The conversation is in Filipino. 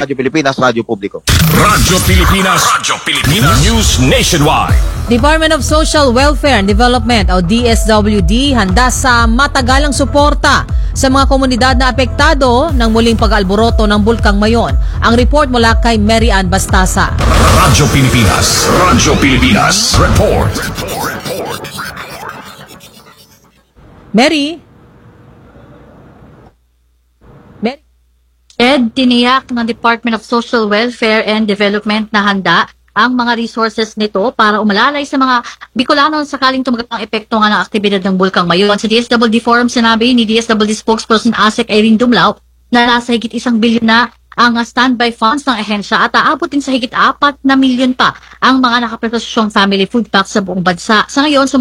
Radyo Pilipinas, Radyo Publiko. Radyo Pilipinas, News Nationwide. Department of Social Welfare and Development o DSWD handa sa matagalang suporta sa mga komunidad na apektado ng muling pag-alboroto ng Bulkang Mayon. Ang report mula kay Mary Ann Bastasa. Radyo Pilipinas, report. Mary? Tiniyak ng Department of Social Welfare and Development na handa ang mga resources nito para umalalay sa mga Bicolano sakaling tumagat ang epekto nga ng aktibidad ng Bulkang Mayon. Sa DSWD Forum, sinabi ni DSWD spokesperson Asek Irene Dumlao na nasa higit 1 bilyon na ang standby funds ng ehensya at aabutin sa higit 4 na milyon pa ang mga nakaprestasyong family food packs sa buong bansa. Sa ngayon,